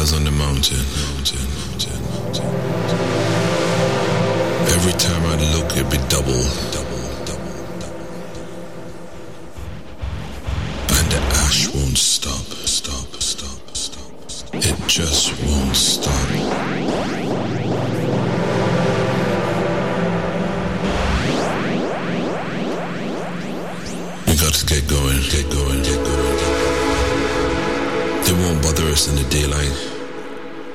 stars on the mountain. Every time I look, it'd be double. And the ash won't stop. It just won't stop. We got to get going. They won't bother us in the daylight.